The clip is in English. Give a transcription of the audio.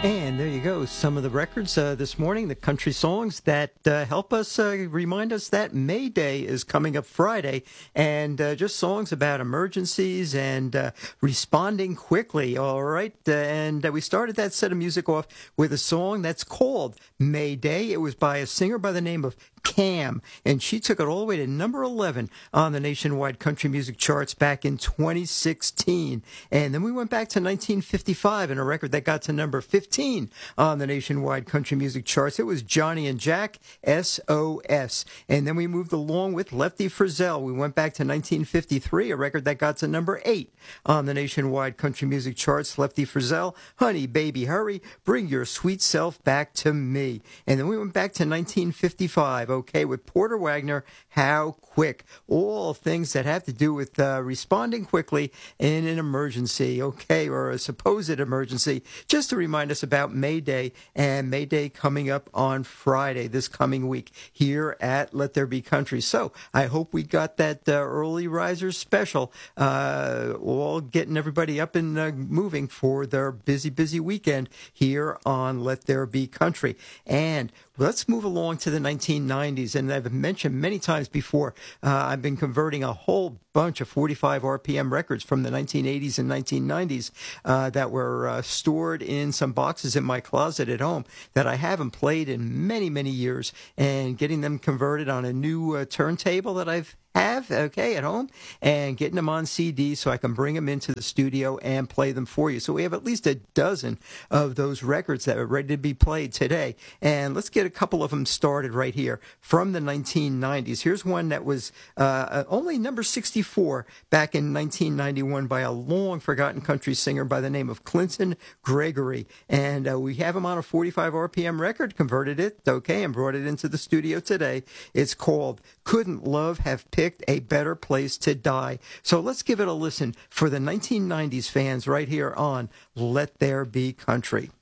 And there you go. Some of the records this morning, the country songs that help us remind us that May Day is coming up Friday, and just songs about emergencies and responding quickly. All right. And we started that set of music off with a song that's called May Day. It was by a singer by the name of Cam, and she took it all the way to number 11 on the nationwide country music charts back in 2016. And then we went back to 1955 and a record that got to number 15 on the nationwide country music charts. It was Johnny and Jack, SOS. And then we moved along with Lefty Frizzell. We went back to 1953, a record that got to number 8 on the nationwide country music charts. Lefty Frizzell, Honey Baby Hurry, Bring Your Sweet Self Back to Me. And then we went back to 1955, okay, with Porter Wagoner, How Quick. All things that have to do with responding quickly in an emergency, okay, or a supposed emergency, just to remind us about May Day, and May Day coming up on Friday this coming week here at Let There Be Country. So I hope we got that early risers special, all getting everybody up and moving for their busy, busy weekend here on Let There Be Country. And let's move along to the 1990s. And I've mentioned many times before, I've been converting a whole bunch of 45 RPM records from the 1980s and 1990s that were stored in some boxes in my closet at home that I haven't played in many, many years, and getting them converted on a new turntable that I've okay, at home, and getting them on CD so I can bring them into the studio and play them for you. So we have at least a dozen of those records that are ready to be played today. And let's get a couple of them started right here from the 1990s. Here's one that was only number 64 back in 1991 by a long-forgotten country singer by the name of Clinton Gregory. And we have him on a 45 RPM record, converted it, okay, and brought it into the studio today. It's called Couldn't Love Have Picked a Better Place to Die. So let's give it a listen for the 1990s fans right here on Let There Be Country.